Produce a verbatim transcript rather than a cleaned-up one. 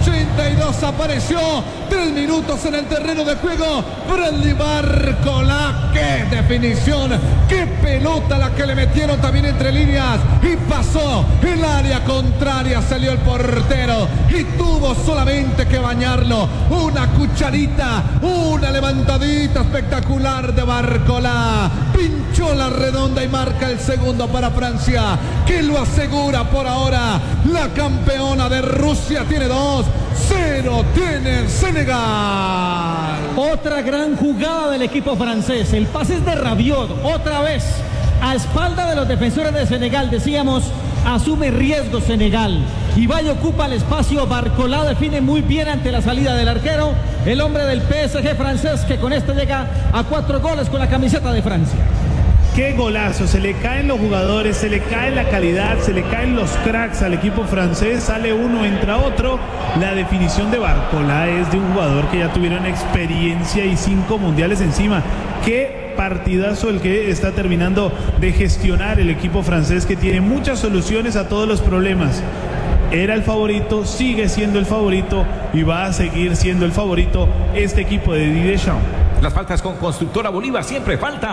ochenta y dos apareció. Tres minutos en el terreno de juego. Bradley Barcola. ¡Qué definición! ¡Qué pelota la que le metieron también entre líneas! Y pasó el área contraria. Salió el portero y tuvo solamente que bañarlo. Una cucharita, una levantadita espectacular de Barcola. Pinchó la redonda y marca el segundo para Francia, que lo asegura por ahora. La campeona de Rusia tiene dos, cero tiene Senegal. Otra gran jugada del equipo francés. El pase es de Rabiot, otra vez a espalda de los defensores de Senegal. Decíamos, asume riesgo Senegal. Ibai ocupa el espacio. Barcola define muy bien ante la salida del arquero, el hombre del P S G francés, que con este llega a cuatro goles con la camiseta de Francia. Qué golazo, se le caen los jugadores, se le cae la calidad, se le caen los cracks al equipo francés, sale uno, entra otro. La definición de Barcola es de un jugador que ya tuvieron experiencia y cinco mundiales encima. Qué partidazo el que está terminando de gestionar el equipo francés, que tiene muchas soluciones a todos los problemas. Era el favorito, sigue siendo el favorito y va a seguir siendo el favorito este equipo de Didier Deschamps. Las faltas con Constructora Bolívar, siempre falta.